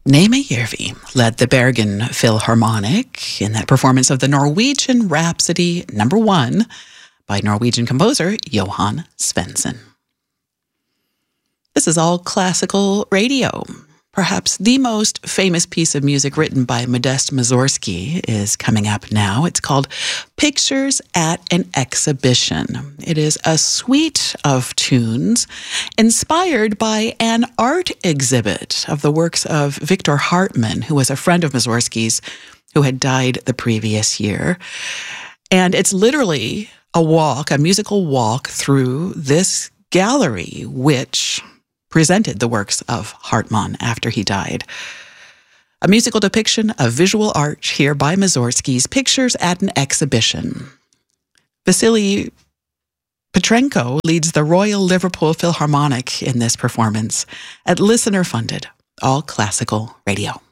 Naima Järvi led the Bergen Philharmonic in that performance of the Norwegian Rhapsody No. 1 by Norwegian composer Johan Svensson. This is All Classical Radio. Perhaps the most famous piece of music written by Modest Mussorgsky is coming up now. It's called Pictures at an Exhibition. It is a suite of tunes inspired by an art exhibit of the works of Victor Hartmann, who was a friend of Mussorgsky's who had died the previous year. And it's literally a musical walk through this gallery, which presented the works of Hartmann after he died. A musical depiction of visual art here by Mussorgsky's Pictures at an Exhibition. Vasily Petrenko leads the Royal Liverpool Philharmonic in this performance at listener-funded All Classical Radio.